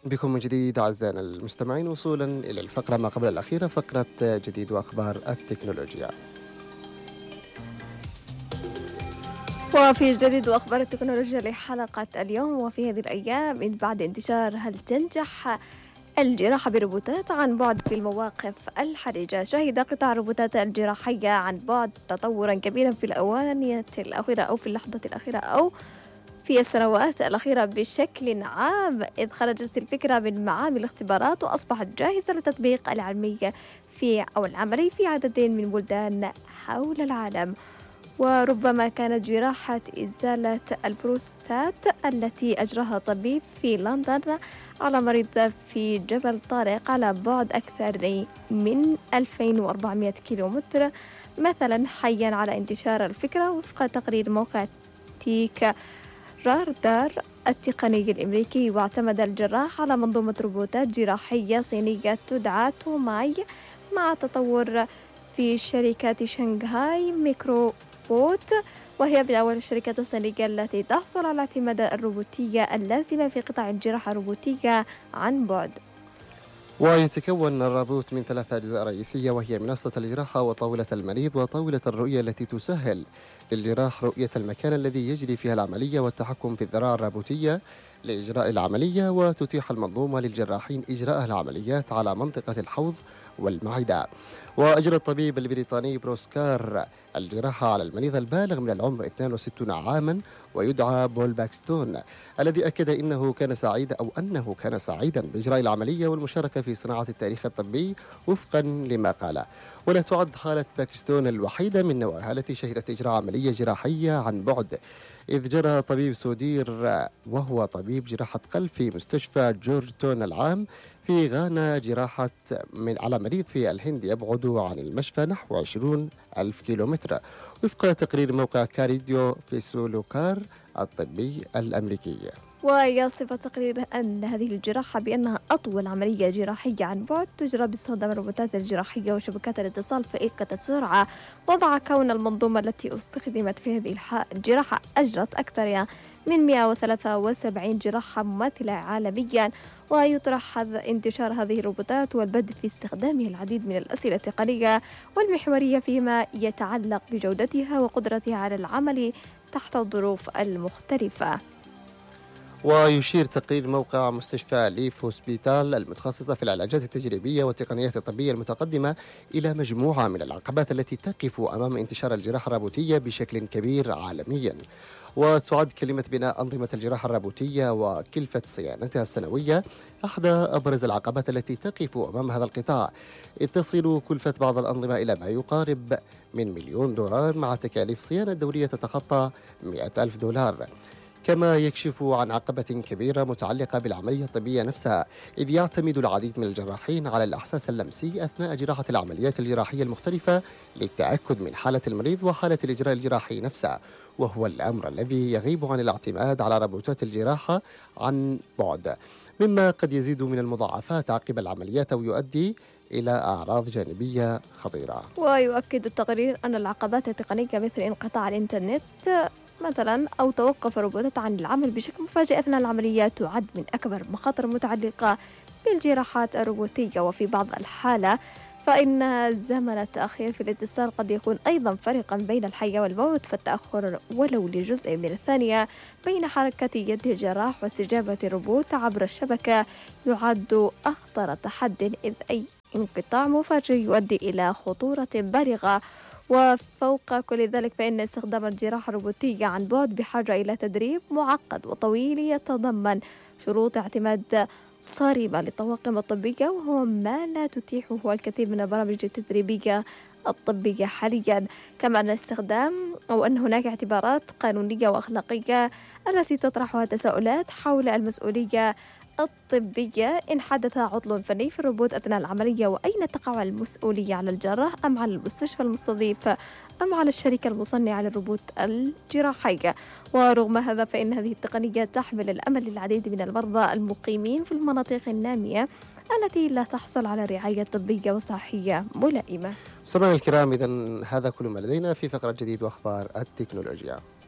بكم من جديد أعزائنا المستمعين، وصولا إلى الفقرة ما قبل الأخيرة، فقرة جديد وأخبار التكنولوجيا. وفي جديد وأخبار التكنولوجيا لحلقة اليوم. وفي هذه الأيام من بعد انتشار هل تنجح الجراحة بروبوتات عن بعد في المواقف الحرجة، شهد قطاع الروبوتات الجراحية عن بعد تطورا كبيرا في الآونة الأخيرة أو في اللحظة الأخيرة أو في السنوات الأخيرة بشكل عام، إذ خرجت الفكرة من معامل الاختبارات وأصبحت جاهزة للتطبيق العملي في عدد من بلدان حول العالم. وربما كانت جراحة إزالة البروستات التي أجراها طبيب في لندن على مريض في جبل طارق على بعد أكثر من 2400 كيلومتر مثلا حيا على انتشار الفكرة، وفق تقرير موقع تيك راردار التقني الأمريكي. واعتمد الجراح على منظومة روبوتات جراحية صينية تدعى توماي مع تطور في شركة شنغهاي ميكروبوت، وهي من أول الشركات الصينية التي تحصل على اعتماد الروبوتية اللازمة في قطاع الجراحة الروبوتية عن بعد. ويتكون الروبوت من 3 أجزاء رئيسية، وهي منصة الجراحة وطاولة المريض وطاولة الرؤية التي تسهل للجراح رؤية المكان الذي يجري فيها العملية والتحكم في الذراع الروبوتية لإجراء العملية، وتتيح المنظومة للجراحين إجراء العمليات على منطقة الحوض والمعدة. وأجرى الطبيب البريطاني بروسكار الجراحة على المريض البالغ من العمر 62 عاما ويدعى بول باكستون، الذي أكد أنه كان سعيدا بإجراء العملية والمشاركة في صناعة التاريخ الطبي وفقا لما قال. ولا تعد حالة باكستون الوحيدة من نوعها التي شهدت إجراء عملية جراحية عن بعد، إذ جرى طبيب سودير وهو طبيب جراحة قلب في مستشفى جورج تون العام في غانا جراحة على مريض في الهند يبعد عن المشفى نحو 20 ألف كيلومتر، وفق تقرير موقع كاريديو فيسولوكار الطبي الأمريكي. ويصف تقرير أن هذه الجراحة بأنها أطول عملية جراحية عن بعد تجرى باستخدام الروبوتات الجراحية وشبكات الاتصال فائقة السرعة، وضع كون المنظومة التي استخدمت في هذه الجراحة أجرت أكثر من 173 جراحة مماثلة عالميا. ويطرح انتشار هذه الروبوتات والبدء في استخدامها العديد من الأسئلة التقنية والمحورية فيما يتعلق بجودتها وقدرتها على العمل تحت الظروف المختلفة. ويشير تقرير موقع مستشفى ليف هوسبيتال المتخصصة في العلاجات التجريبية والتقنيات الطبية المتقدمة إلى مجموعة من العقبات التي تقف أمام انتشار الجراحة الروبوتية بشكل كبير عالميا. وتعد كلمة بناء أنظمة الجراحة الروبوتية وكلفة صيانتها السنوية أحدى أبرز العقبات التي تقف أمام هذا القطاع، إذ تصل كلفة بعض الأنظمة إلى ما يقارب من $1,000,000 مع تكاليف صيانة دورية تتخطى $100,000. كما يكشف عن عقبة كبيرة متعلقة بالعملية الطبية نفسها، إذ يعتمد العديد من الجراحين على الإحساس اللمسي أثناء جراحة العمليات الجراحية المختلفة للتأكد من حالة المريض وحالة الإجراء الجراحي نفسها، وهو الأمر الذي يغيب عن الاعتماد على روبوتات الجراحة عن بعد، مما قد يزيد من المضاعفات عقب العمليات أو يؤدي إلى أعراض جانبية خطيرة. ويؤكد التقرير أن العقبات التقنية مثل انقطاع الإنترنت مثلا أو توقف الروبوتات عن العمل بشكل مفاجئ أثناء العمليات تعد من أكبر المخاطر المتعلقة بالجراحات الروبوتية. وفي بعض الحالة فإن زمن التأخير في الاتصال قد يكون أيضا فرقا بين الحياة والموت، فالتأخر ولو لجزء من الثانية بين حركة يد الجراح واستجابة الروبوت عبر الشبكة يعد أخطر تحد، إذ أي انقطاع مفاجئ يؤدي إلى خطورة بالغة. وفوق كل ذلك فإن استخدام الجراحة الروبوتية عن بعد بحاجة إلى تدريب معقد وطويل يتضمن شروط اعتماد صارمة للطواقم الطبية، وهو ما لا تتيحه الكثير من البرامج التدريبية الطبية حاليا. كما أن هناك اعتبارات قانونية وأخلاقية التي تطرح تساؤلات حول المسؤولية الطبية إن حدث عطل فني في الروبوت أثناء العملية، وأين تقع المسؤولية على الجراح أم على المستشفى المستضيف أم على الشركة المصنعة للروبوت الجراحية. ورغم هذا فإن هذه التقنية تحمل الأمل للعديد من المرضى المقيمين في المناطق النامية التي لا تحصل على رعاية طبية وصحية ملائمة. سمعنا الكرام، إذن هذا كل ما لدينا في فقرة جديد وأخبار التكنولوجيا.